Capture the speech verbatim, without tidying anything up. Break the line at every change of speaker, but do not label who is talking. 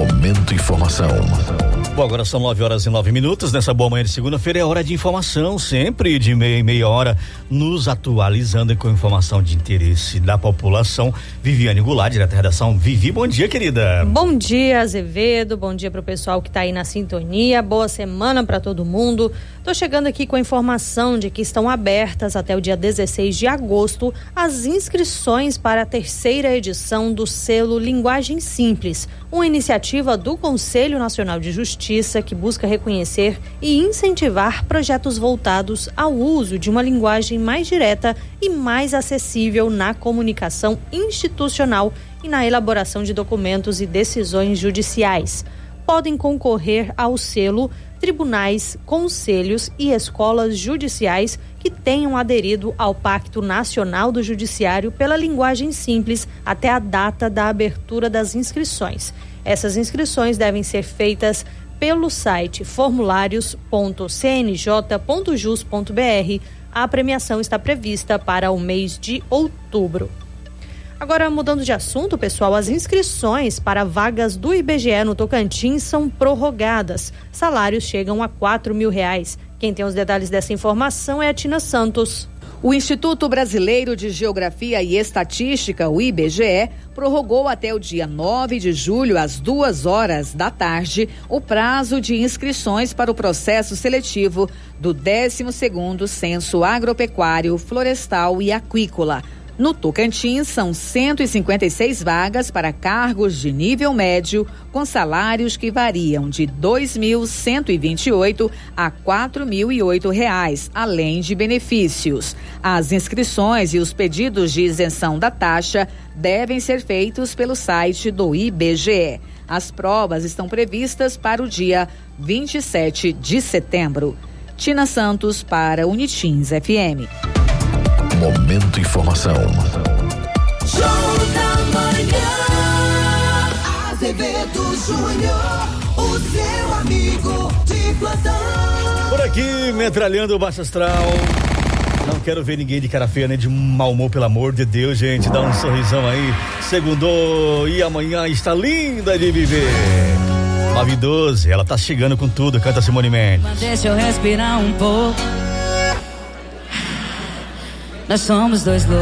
Momento Informação.
Bom, agora são nove horas e nove minutos. Nessa boa manhã de segunda-feira é hora de informação, sempre de meia e meia hora, nos atualizando com informação de interesse da população. Viviane Goulart, direto da redação. Vivi, bom dia, querida.
Bom dia, Azevedo. Bom dia pro pessoal que tá aí na sintonia. Boa semana para todo mundo. Tô chegando aqui com a informação de que estão abertas até o dia dezesseis de agosto as inscrições para a terceira edição do selo Linguagem Simples, uma iniciativa do Conselho Nacional de Justiça que busca reconhecer e incentivar projetos voltados ao uso de uma linguagem mais direta e mais acessível na comunicação institucional e na elaboração de documentos e decisões judiciais. Podem concorrer ao selo tribunais, conselhos e escolas judiciais que tenham aderido ao Pacto Nacional do Judiciário pela Linguagem Simples até a data da abertura das inscrições. Essas inscrições devem ser feitas pelo site formulários ponto c n j ponto jus ponto b r. A premiação está prevista para o mês de outubro. Agora, mudando de assunto, pessoal, as inscrições para vagas do I B G E no Tocantins são prorrogadas. Salários chegam a quatro mil reais. Quem tem os detalhes dessa informação é a Tina Santos.
O Instituto Brasileiro de Geografia e Estatística, o I B G E, prorrogou até o dia nove de julho, às duas horas da tarde, o prazo de inscrições para o processo seletivo do décimo segundo Censo Agropecuário, Florestal e Aquícola. No Tocantins, são cento e cinquenta e seis vagas para cargos de nível médio, com salários que variam de dois mil cento e vinte e oito a quatro mil e oito reais, além de benefícios. As inscrições e os pedidos de isenção da taxa devem ser feitos pelo site do I B G E. As provas estão previstas para o dia vinte e sete de setembro. Tina Santos para Unitins F M.
Momento Informação.
Show da manhã, Azevedo Júnior, o seu amigo de plantão.
Por aqui, metralhando o Baixo Astral. Não quero ver ninguém de cara feia, nem de mau humor, pelo amor de Deus, gente. Dá um sorrisão aí. Segundou e amanhã está linda de viver. nove e doze, ela tá chegando com tudo, canta Simone Mendes.
Mas deixa eu respirar um pouco. Nós somos dois loucos.